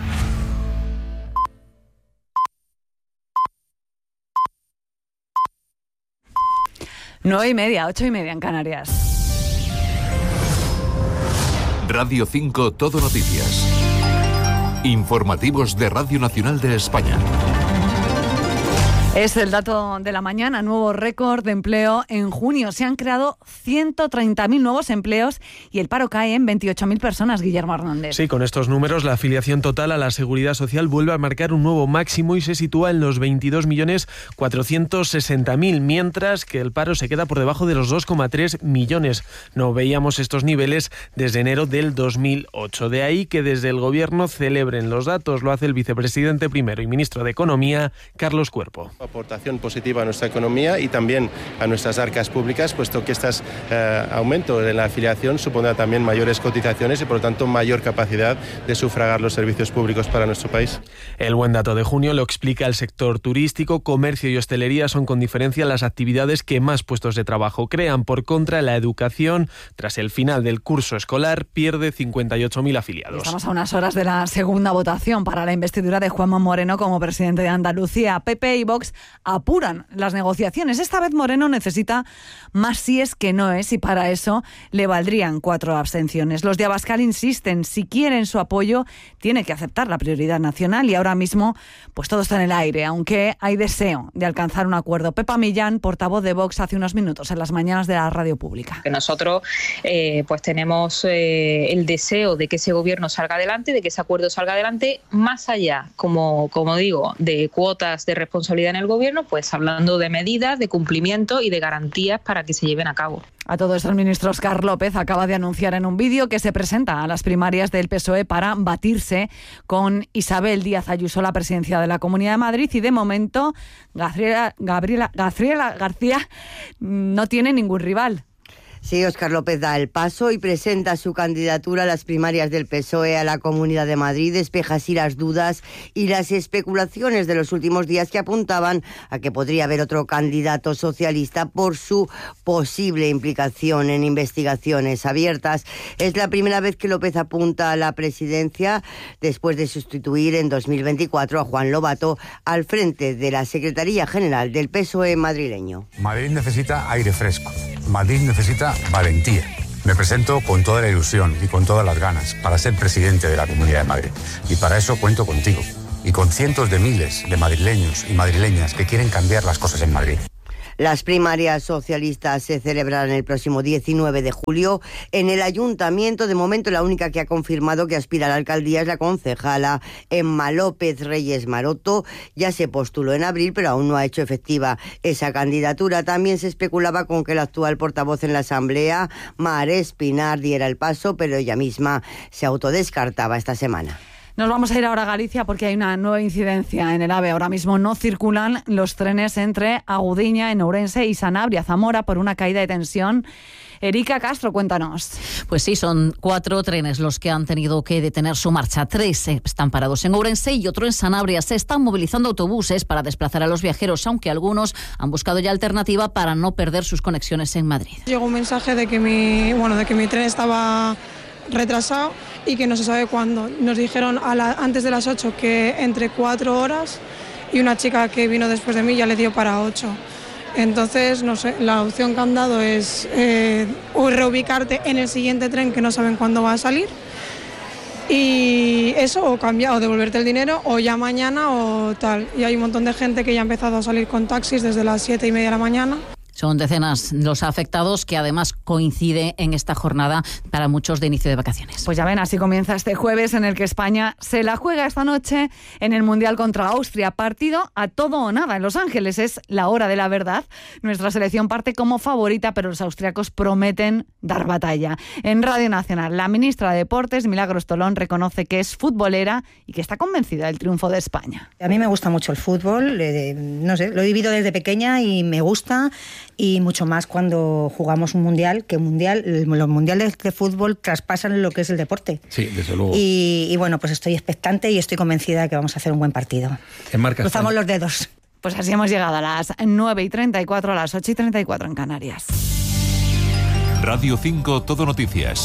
Nueve y media, ocho y media en Canarias. Radio cinco, Todo Noticias. Informativos de Radio Nacional de España. Es el dato de la mañana, nuevo récord de empleo en junio. Se han creado ciento treinta mil nuevos empleos y el paro cae en veintiocho mil personas, Guillermo Hernández. Sí, con estos números la afiliación total a la Seguridad Social vuelve a marcar un nuevo máximo y se sitúa en los veintidós millones cuatrocientos sesenta mil, mientras que el paro se queda por debajo de los dos coma tres millones. No veíamos estos niveles desde enero del dos mil ocho. De ahí que desde el Gobierno celebren los datos. Lo hace el vicepresidente primero y ministro de Economía, Carlos Cuerpo. Aportación positiva a nuestra economía y también a nuestras arcas públicas, puesto que este eh, aumento en la afiliación supondrá también mayores cotizaciones y por lo tanto mayor capacidad de sufragar los servicios públicos para nuestro país. El buen dato de junio lo explica el sector turístico. Comercio y hostelería son con diferencia las actividades que más puestos de trabajo crean. Por contra, la educación, tras el final del curso escolar, pierde cincuenta y ocho mil afiliados. Estamos a unas horas de la segunda votación para la investidura de Juanma Moreno como presidente de Andalucía. P P y Vox apuran las negociaciones. Esta vez Moreno necesita más síes que noes y para eso le valdrían cuatro abstenciones. Los de Abascal insisten, si quieren su apoyo tiene que aceptar la prioridad nacional y ahora mismo pues todo está en el aire, aunque hay deseo de alcanzar un acuerdo. Pepa Millán, portavoz de Vox, hace unos minutos en las mañanas de la radio pública. Que nosotros eh, pues tenemos eh, el deseo de que ese gobierno salga adelante, de que ese acuerdo salga adelante, más allá, como, como digo, de cuotas de responsabilidad en el el Gobierno, pues hablando de medidas, de cumplimiento y de garantías para que se lleven a cabo. A todo esto, el ministro Óscar López acaba de anunciar en un vídeo que se presenta a las primarias del P S O E para batirse con Isabel Díaz Ayuso, la presidencia de la Comunidad de Madrid, y de momento Gabriela, Gabriela, Gabriela García no tiene ningún rival. Sí, Óscar López da el paso y presenta su candidatura a las primarias del P S O E a la Comunidad de Madrid. Despeja así las dudas y las especulaciones de los últimos días que apuntaban a que podría haber otro candidato socialista por su posible implicación en investigaciones abiertas. Es la primera vez que López apunta a la presidencia después de sustituir en dos mil veinticuatro a Juan Lobato al frente de la Secretaría General del P S O E madrileño. Madrid necesita aire fresco. Madrid necesita valentía. Me presento con toda la ilusión y con todas las ganas para ser presidente de la Comunidad de Madrid. Y para eso cuento contigo y con cientos de miles de madrileños y madrileñas que quieren cambiar las cosas en Madrid. Las primarias socialistas se celebrarán el próximo diecinueve de julio en el Ayuntamiento. De momento, la única que ha confirmado que aspira a la alcaldía es la concejala Emma López Reyes Maroto. Ya se postuló en abril, pero aún no ha hecho efectiva esa candidatura. También se especulaba con que el actual portavoz en la Asamblea, Mar Espinar, diera el paso, pero ella misma se autodescartaba esta semana. Nos vamos a ir ahora a Galicia porque hay una nueva incidencia en el AVE. Ahora mismo no circulan los trenes entre Agudiña, en Ourense, y Sanabria, Zamora, por una caída de tensión. Erika Castro, cuéntanos. Pues sí, son cuatro trenes los que han tenido que detener su marcha. Tres están parados en Ourense y otro en Sanabria. Se están movilizando autobuses para desplazar a los viajeros, aunque algunos han buscado ya alternativa para no perder sus conexiones en Madrid. Llegó un mensaje de que mi, bueno, de que mi tren estaba retrasado y que no se sabe cuándo. Nos dijeron a la, antes de las ocho que entre cuatro horas, y una chica que vino después de mí ya le dio para ocho. Entonces, no sé, la opción que han dado es eh, o reubicarte en el siguiente tren que no saben cuándo va a salir, y eso, o cambiar, o devolverte el dinero, o ya mañana o tal. Y hay un montón de gente que ya ha empezado a salir con taxis desde las siete y media de la mañana. Son decenas los afectados, que además coincide en esta jornada para muchos de inicio de vacaciones. Pues ya ven, así comienza este jueves en el que España se la juega esta noche en el Mundial contra Austria. Partido a todo o nada en Los Ángeles. Es la hora de la verdad. Nuestra selección parte como favorita, pero los austriacos prometen dar batalla. En Radio Nacional, la ministra de Deportes, Milagros Tolón, reconoce que es futbolera y que está convencida del triunfo de España. A mí me gusta mucho el fútbol. Eh, no sé, lo he vivido desde pequeña y me gusta. Y mucho más cuando jugamos un mundial, que mundial, los mundiales de fútbol traspasan lo que es el deporte. Sí, desde luego. Y, y bueno, pues estoy expectante y estoy convencida de que vamos a hacer un buen partido. Cruzamos los dedos. Pues así hemos llegado a las nueve y treinta y cuatro, a las ocho y treinta y cuatro en Canarias. Radio cinco, Todo Noticias.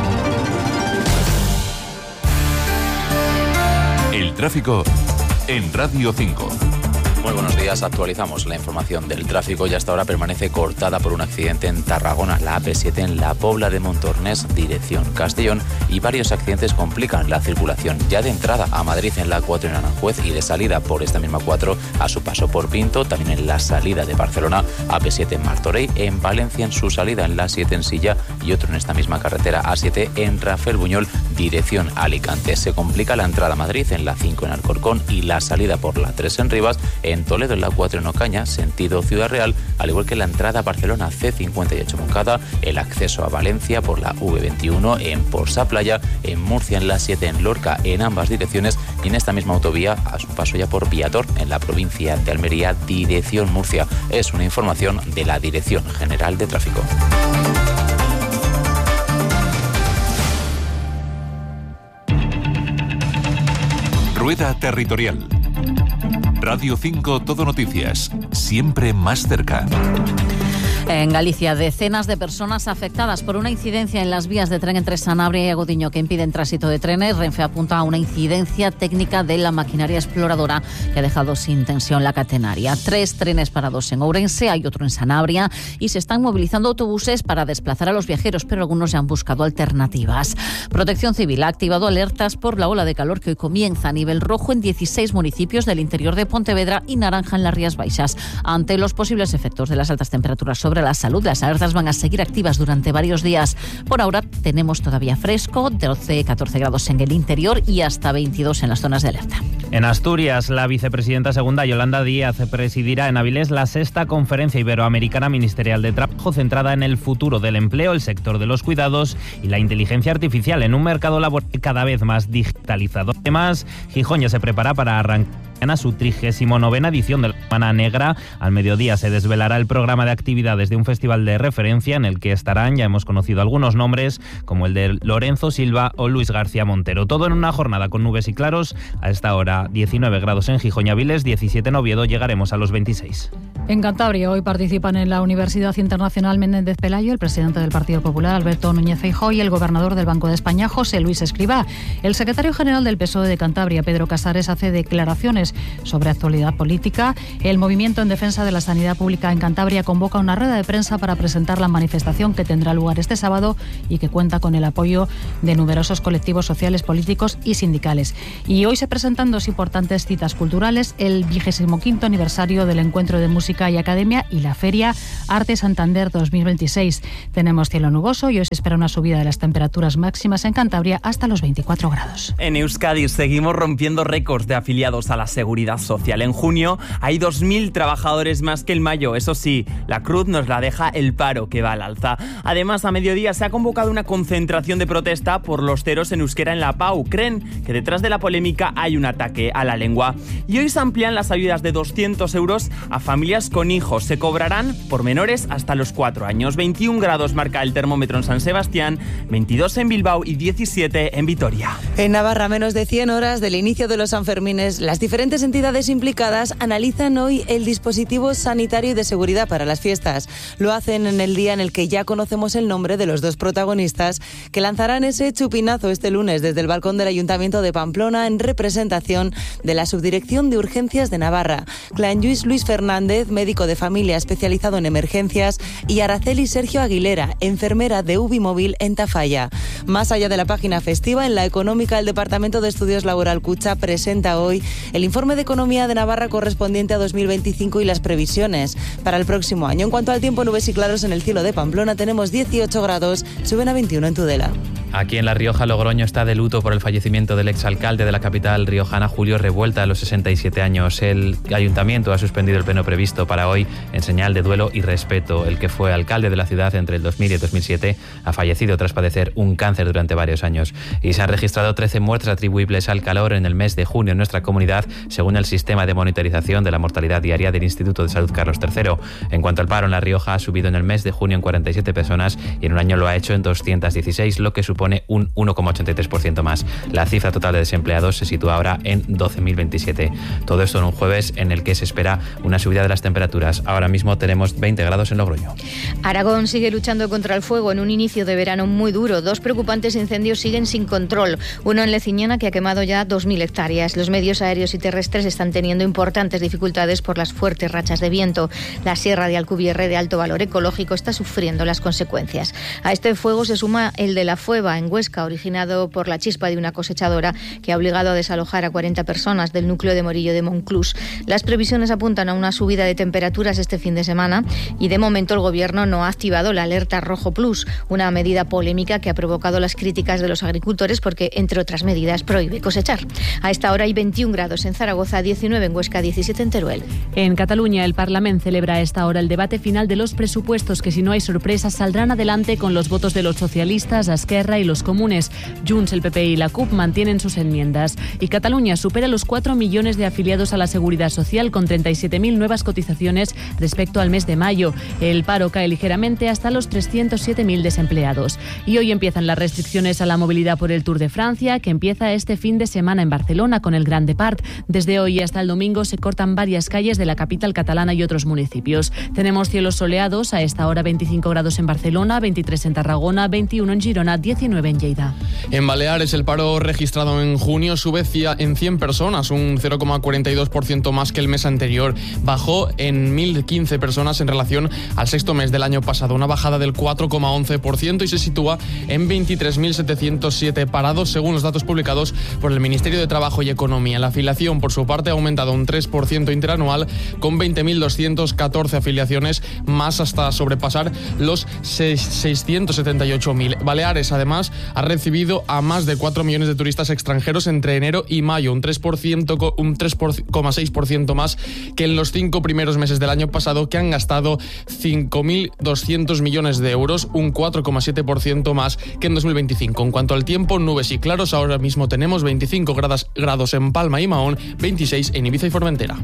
El tráfico en Radio cinco. Muy buenos días, actualizamos la información del tráfico y hasta ahora permanece cortada por un accidente en Tarragona, la A P siete en la Pobla de Montornés, dirección Castellón, y varios accidentes complican la circulación ya de entrada a Madrid en la cuatro en Aranjuez y de salida por esta misma cuatro a su paso por Pinto, también en la salida de Barcelona, A P siete en Martorell, en Valencia en su salida en la siete en Silla y otro en esta misma carretera A siete en Rafael Buñol, dirección Alicante. Se complica la entrada a Madrid en la cinco en Alcorcón y la salida por la tres en Rivas, en Toledo en la cuatro en Ocaña, sentido Ciudad Real, al igual que la entrada a Barcelona C cincuenta y ocho Moncada, el acceso a Valencia por la V veintiuno en Porsa Playa, en Murcia en la siete en Lorca, en ambas direcciones, y en esta misma autovía a su paso ya por Viator en la provincia de Almería, dirección Murcia. Es una información de la Dirección General de Tráfico. Rueda Territorial. Radio cinco, Todo Noticias, siempre más cerca. En Galicia, decenas de personas afectadas por una incidencia en las vías de tren entre Sanabria y Agudiño que impiden tránsito de trenes. Renfe apunta a una incidencia técnica de la maquinaria exploradora que ha dejado sin tensión la catenaria. Tres trenes parados en Ourense, hay otro en Sanabria y se están movilizando autobuses para desplazar a los viajeros, pero algunos ya han buscado alternativas. Protección Civil ha activado alertas por la ola de calor que hoy comienza a nivel rojo en dieciséis municipios del interior de Pontevedra y naranja en las Rías Baixas. Ante los posibles efectos de las altas temperaturas sobre la salud, las alertas van a seguir activas durante varios días. Por ahora tenemos todavía fresco, doce, catorce grados en el interior y hasta veintidós en las zonas de alerta. En Asturias, la vicepresidenta segunda, Yolanda Díaz, presidirá en Avilés la sexta conferencia iberoamericana ministerial de trabajo centrada en el futuro del empleo, el sector de los cuidados y la inteligencia artificial en un mercado laboral cada vez más digitalizado. Además, Gijón ya se prepara para arrancar a su trigésimo novena edición de la Semana Negra. Al mediodía se desvelará el programa de actividades de un festival de referencia en el que estarán, ya hemos conocido algunos nombres, como el de Lorenzo Silva o Luis García Montero. Todo en una jornada con nubes y claros. A esta hora diecinueve grados en Gijón y Avilés, diecisiete en Oviedo, llegaremos a los veintiséis. En Cantabria hoy participan en la Universidad Internacional Menéndez Pelayo el presidente del Partido Popular, Alberto Núñez Feijóo, y el gobernador del Banco de España, José Luis Escrivá. El secretario general del P S O E de Cantabria, Pedro Casares, hace declaraciones sobre actualidad política. El movimiento en defensa de la sanidad pública en Cantabria convoca una rueda de prensa para presentar la manifestación que tendrá lugar este sábado y que cuenta con el apoyo de numerosos colectivos sociales, políticos y sindicales. Y hoy se presentan dos importantes citas culturales: el vigésimo quinto aniversario del Encuentro de Música y Academia y la Feria Arte Santander dos mil veintiséis. Tenemos cielo nuboso y hoy se espera una subida de las temperaturas máximas en Cantabria hasta los veinticuatro grados. En Euskadi seguimos rompiendo récords de afiliados a la Seguridad Social. En junio hay dos mil trabajadores más que en mayo. Eso sí, la cruz nos la deja el paro, que va al alza. Además, a mediodía se ha convocado una concentración de protesta por los ceros en euskera en la P A U. Creen que detrás de la polémica hay un ataque a la lengua. Y hoy se amplían las ayudas de doscientos euros a familias con hijos. Se cobrarán por menores hasta los cuatro años. veintiún grados marca el termómetro en San Sebastián, veintidós en Bilbao y diecisiete en Vitoria. En Navarra, menos de cien horas del inicio de los Sanfermines, las diferentes entidades implicadas analizan hoy el dispositivo sanitario y de seguridad para las fiestas. Lo hacen en el día en el que ya conocemos el nombre de los dos protagonistas que lanzarán ese chupinazo este lunes desde el balcón del Ayuntamiento de Pamplona en representación de la Subdirección de Urgencias de Navarra. Clan Lluís Luis Fernández, médico de familia especializado en emergencias, y Araceli Sergio Aguilera, enfermera de U B I Móvil en Tafalla. Más allá de la página festiva, en la económica, el Departamento de Estudios Laboral Cucha presenta hoy el informe de Economía de Navarra correspondiente a dos mil veinticinco y las previsiones para el próximo año. En cuanto al tiempo, nubes y claros en el cielo de Pamplona, tenemos dieciocho grados, suben a veintiuno en Tudela. Aquí en La Rioja, Logroño está de luto por el fallecimiento del exalcalde de la capital riojana, Julio Revuelta, a los sesenta y siete años. El ayuntamiento ha suspendido el pleno previsto para hoy en señal de duelo y respeto. El que fue alcalde de la ciudad entre el dos mil y el dos mil siete ha fallecido tras padecer un cáncer durante varios años. Y se han registrado trece muertes atribuibles al calor en el mes de junio en nuestra comunidad, según el sistema de monitorización de la mortalidad diaria del Instituto de Salud Carlos tercero. En cuanto al paro en La Rioja, ha subido en el mes de junio en cuarenta y siete personas y en un año lo ha hecho en doscientas dieciséis, lo que supone un uno coma ochenta y tres por ciento más. La cifra total de desempleados se sitúa ahora en doce mil veintisiete. Todo esto en un jueves en el que se espera una subida de las temperaturas. Ahora mismo tenemos veinte grados en Logroño. Aragón sigue luchando contra el fuego en un inicio de verano muy duro. Dos preocupantes incendios siguen sin control. Uno en Leciñana, que ha quemado ya dos mil hectáreas. Los medios aéreos y terrestres están teniendo importantes dificultades por las fuertes rachas de viento. La sierra de Alcubierre, de alto valor ecológico, está sufriendo las consecuencias. A este fuego se suma el de la Fueva, en Huesca, originado por la chispa de una cosechadora que ha obligado a desalojar a cuarenta personas del núcleo de Morillo de Monclús. Las previsiones apuntan a una subida de temperaturas este fin de semana y de momento el gobierno no ha activado la alerta rojo plus, una medida polémica que ha provocado las críticas de los agricultores porque, entre otras medidas, prohíbe cosechar. A esta hora hay veintiún grados en Zaragoza, diecinueve en Huesca, diecisiete en Teruel. En Cataluña, el Parlament celebra a esta hora el debate final de los presupuestos que, si no hay sorpresas, saldrán adelante con los votos de los socialistas, Esquerra y los comunes. Junts, el P P y la C U P mantienen sus enmiendas. Y Cataluña supera los cuatro millones de afiliados a la Seguridad Social, con treinta y siete mil nuevas cotizaciones respecto al mes de mayo. El paro cae ligeramente hasta los trescientos siete mil desempleados. Y hoy empiezan las restricciones a la movilidad por el Tour de Francia, que empieza este fin de semana en Barcelona con el Grand Depart. Desde hoy hasta el domingo se cortan varias calles de la capital catalana y otros municipios. Tenemos cielos soleados, a esta hora veinticinco grados en Barcelona, veintitrés en Tarragona, veintiuno en Girona, diecinueve en Lleida. En Baleares, el paro registrado en junio sube en cien personas, un cero coma cuarenta y dos por ciento más que el mes anterior. Bajó en mil quince personas en relación al sexto mes del año pasado, una bajada del cuatro coma once por ciento, y se sitúa en veintitrés mil setecientos siete parados, según los datos publicados por el Ministerio de Trabajo y Economía. La afiliación, por su parte, ha aumentado un tres por ciento interanual, con veinte mil doscientas catorce afiliaciones más, hasta sobrepasar los seiscientos setenta y ocho mil. Baleares, además, además ha recibido a más de cuatro millones de turistas extranjeros entre enero y mayo, un tres por ciento, un tres coma seis por ciento más que en los cinco primeros meses del año pasado, que han gastado cinco mil doscientos millones de euros, un cuatro coma siete por ciento más que en dos mil veinticinco. En cuanto al tiempo, nubes y claros, ahora mismo tenemos veinticinco grados en Palma y Mahón, veintiséis en Ibiza y Formentera.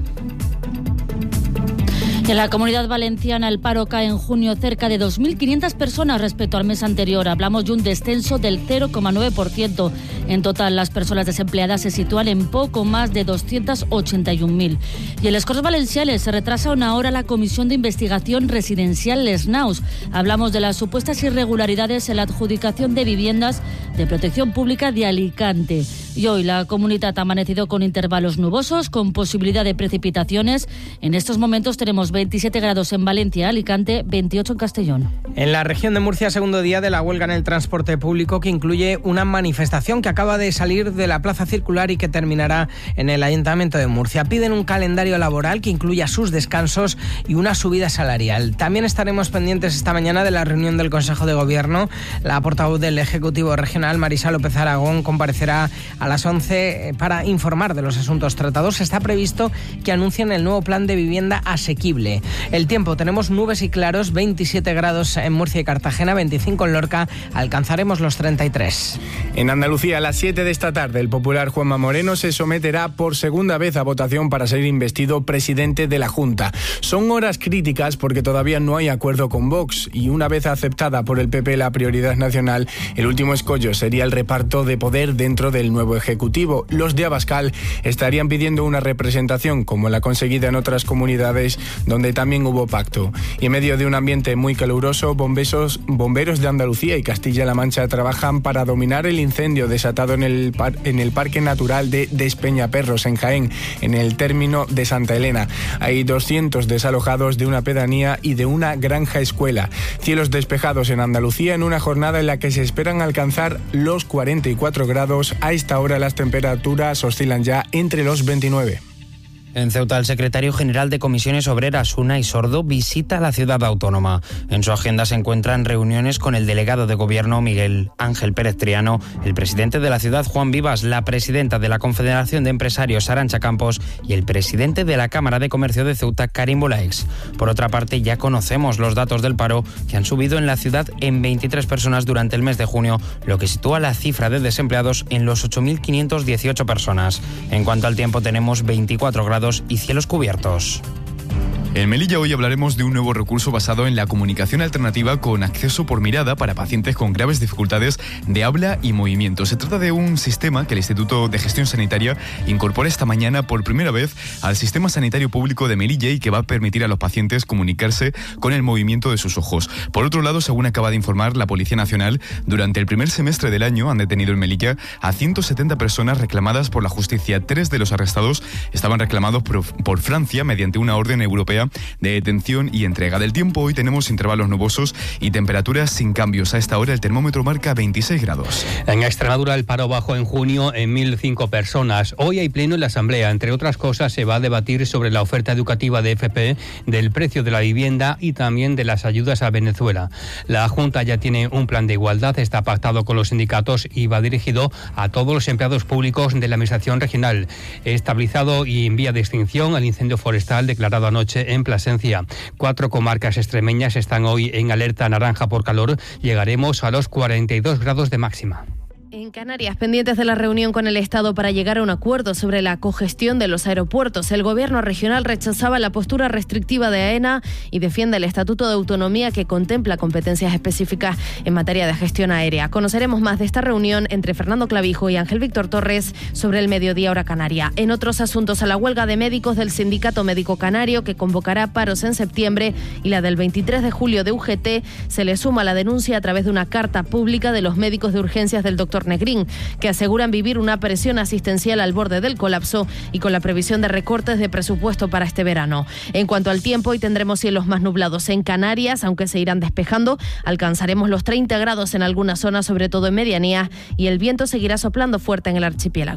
En la Comunidad Valenciana el paro cae en junio cerca de dos mil quinientas personas respecto al mes anterior. Hablamos de un descenso del cero coma nueve por ciento. En total, las personas desempleadas se sitúan en poco más de doscientas ochenta y un mil. Y en les Corts Valenciales se retrasa una hora la Comisión de Investigación Residencial Les Naus. Hablamos de las supuestas irregularidades en la adjudicación de viviendas de protección pública de Alicante. Y hoy la comunidad ha amanecido con intervalos nubosos, con posibilidad de precipitaciones. En estos momentos tenemos veintisiete grados en Valencia, Alicante, veintiocho en Castellón. En la región de Murcia, segundo día de la huelga en el transporte público, que incluye una manifestación que acaba de salir de la Plaza Circular y que terminará en el Ayuntamiento de Murcia. Piden un calendario laboral que incluya sus descansos y una subida salarial. También estaremos pendientes esta mañana de la reunión del Consejo de Gobierno. La portavoz del Ejecutivo Regional, Marisa López Aragón, comparecerá a las once para informar de los asuntos tratados. Está previsto que anuncien el nuevo plan de vivienda asequible. El tiempo, tenemos nubes y claros, veintisiete grados en Murcia y Cartagena, veinticinco en Lorca, alcanzaremos los treinta y tres. En Andalucía, a las siete de esta tarde, el popular Juanma Moreno se someterá por segunda vez a votación para ser investido presidente de la Junta. Son horas críticas porque todavía no hay acuerdo con Vox y una vez aceptada por el P P la prioridad nacional, el último escollo sería el reparto de poder dentro del nuevo Ejecutivo. Los de Abascal estarían pidiendo una representación como la conseguida en otras comunidades donde también hubo pacto. Y en medio de un ambiente muy caluroso, bomberos, bomberos de Andalucía y Castilla-La Mancha trabajan para dominar el incendio desatado en el, par, en el Parque Natural de Despeñaperros, en Jaén, en el término de Santa Elena. Hay doscientos desalojados de una pedanía y de una granja escuela. Cielos despejados en Andalucía en una jornada en la que se esperan alcanzar los cuarenta y cuatro grados. A esta hora las temperaturas oscilan ya entre los veintinueve. En Ceuta, el secretario general de Comisiones Obreras, Unai Sordo, visita la ciudad autónoma. En su agenda se encuentran reuniones con el delegado de Gobierno, Miguel Ángel Pérez Triano, el presidente de la ciudad, Juan Vivas, la presidenta de la Confederación de Empresarios, Arantxa Campos, y el presidente de la Cámara de Comercio de Ceuta, Karim Bolaex. Por otra parte, ya conocemos los datos del paro, que han subido en la ciudad en veintitrés personas durante el mes de junio, lo que sitúa la cifra de desempleados en los ocho mil quinientas dieciocho personas. En cuanto al tiempo, tenemos veinticuatro grados y cielos cubiertos. En Melilla hoy hablaremos de un nuevo recurso basado en la comunicación alternativa con acceso por mirada para pacientes con graves dificultades de habla y movimiento. Se trata de un sistema que el Instituto de Gestión Sanitaria incorpora esta mañana por primera vez al Sistema Sanitario Público de Melilla y que va a permitir a los pacientes comunicarse con el movimiento de sus ojos. Por otro lado, según acaba de informar la Policía Nacional, durante el primer semestre del año han detenido en Melilla a ciento setenta personas reclamadas por la justicia. Tres de los arrestados estaban reclamados por, por Francia mediante una orden europea de detención y entrega. Del tiempo, hoy tenemos intervalos nubosos y temperaturas sin cambios. A esta hora el termómetro marca veintiséis grados. En Extremadura el paro bajó en junio en mil cinco personas. Hoy hay pleno en la Asamblea. Entre otras cosas, se va a debatir sobre la oferta educativa de F P, del precio de la vivienda y también de las ayudas a Venezuela. La Junta ya tiene un plan de igualdad, está pactado con los sindicatos y va dirigido a todos los empleados públicos de la Administración regional. Estabilizado y en vía de extinción el incendio forestal declarado anoche en Plasencia. Cuatro comarcas extremeñas están hoy en alerta naranja por calor. Llegaremos a los cuarenta y dos grados de máxima. En Canarias, pendientes de la reunión con el Estado para llegar a un acuerdo sobre la cogestión de los aeropuertos, el Gobierno regional rechazaba la postura restrictiva de AENA y defiende el Estatuto de Autonomía que contempla competencias específicas en materia de gestión aérea. Conoceremos más de esta reunión entre Fernando Clavijo y Ángel Víctor Torres sobre el mediodía hora canaria. En otros asuntos, a la huelga de médicos del Sindicato Médico Canario, que convocará paros en septiembre, y la del veintitrés de julio de U G T, se le suma la denuncia a través de una carta pública de los médicos de urgencias del doctor Negrín, que aseguran vivir una presión asistencial al borde del colapso y con la previsión de recortes de presupuesto para este verano. En cuanto al tiempo, hoy tendremos cielos más nublados en Canarias, aunque se irán despejando. Alcanzaremos los treinta grados en algunas zonas, sobre todo en medianías, y el viento seguirá soplando fuerte en el archipiélago.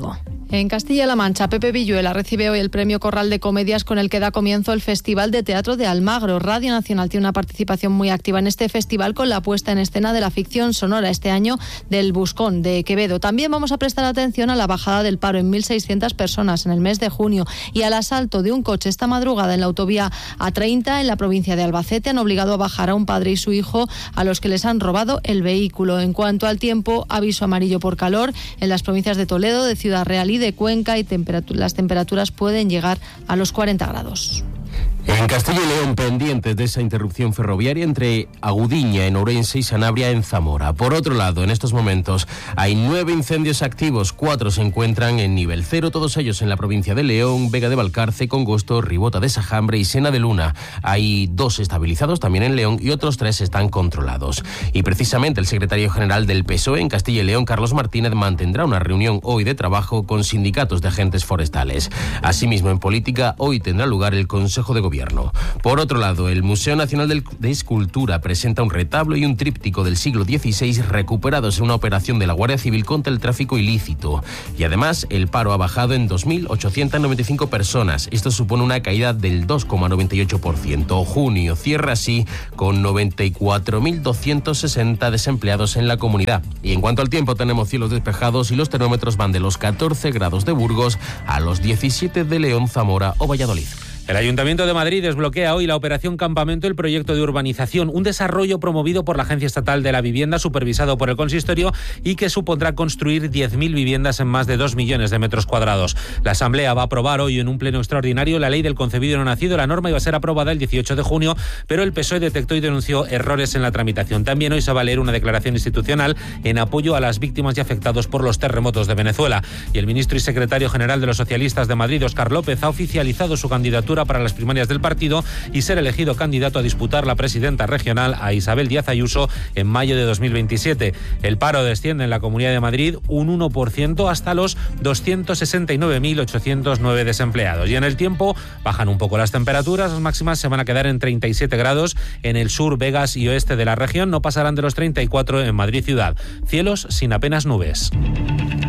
En Castilla-La Mancha, Pepe Villuela recibe hoy el Premio Corral de Comedias con el que da comienzo el Festival de Teatro de Almagro. Radio Nacional tiene una participación muy activa en este festival con la puesta en escena de la ficción sonora este año del Buscón de Quevedo. También vamos a prestar atención a la bajada del paro en mil seiscientas personas en el mes de junio y al asalto de un coche esta madrugada en la autovía A treinta en la provincia de Albacete. Han obligado a bajar a un padre y su hijo a los que les han robado el vehículo. En cuanto al tiempo, aviso amarillo por calor en las provincias de Toledo, de Ciudad Real y de Cuenca, y temperatura, las temperaturas pueden llegar a los cuarenta grados. En Castilla y León, pendientes de esa interrupción ferroviaria entre Agudiña en Ourense y Sanabria en Zamora. Por otro lado, en estos momentos hay nueve incendios activos, cuatro se encuentran en nivel cero, todos ellos en la provincia de León, Vega de Valcarce, Congosto, Ribota de Sajambre y Sena de Luna. Hay dos estabilizados también en León y otros tres están controlados. Y precisamente el secretario general del P S O E en Castilla y León, Carlos Martínez, mantendrá una reunión hoy de trabajo con sindicatos de agentes forestales. Asimismo, en política, hoy tendrá lugar el Consejo de Gobierno. Por otro lado, el Museo Nacional de Escultura presenta un retablo y un tríptico del siglo dieciséis recuperados en una operación de la Guardia Civil contra el tráfico ilícito. Y además, el paro ha bajado en dos mil ochocientas noventa y cinco personas. Esto supone una caída del dos coma noventa y ocho por ciento. Junio cierra así con noventa y cuatro mil doscientos sesenta desempleados en la comunidad. Y en cuanto al tiempo, tenemos cielos despejados y los termómetros van de los catorce grados de Burgos a los diecisiete de León, Zamora o Valladolid. El Ayuntamiento de Madrid desbloquea hoy la operación Campamento, el proyecto de urbanización, un desarrollo promovido por la Agencia Estatal de la Vivienda, supervisado por el Consistorio, y que supondrá construir diez mil viviendas en más de dos millones de metros cuadrados. La Asamblea va a aprobar hoy en un pleno extraordinario la ley del concebido no nacido. La norma iba a ser aprobada el dieciocho de junio, pero el P S O E detectó y denunció errores en la tramitación. También hoy se va a leer una declaración institucional en apoyo a las víctimas y afectados por los terremotos de Venezuela. Y el ministro y secretario general de los socialistas de Madrid, Óscar López, ha oficializado su candidatura para las primarias del partido y ser elegido candidato a disputar la presidenta regional a Isabel Díaz Ayuso en mayo de dos mil veintisiete. El paro desciende en la Comunidad de Madrid un uno por ciento hasta los doscientos sesenta y nueve mil ochocientos nueve desempleados. Y en el tiempo bajan un poco las temperaturas, las máximas se van a quedar en treinta y siete grados en el sur, Vegas y oeste de la región, no pasarán de los treinta y cuatro en Madrid ciudad. Cielos sin apenas nubes.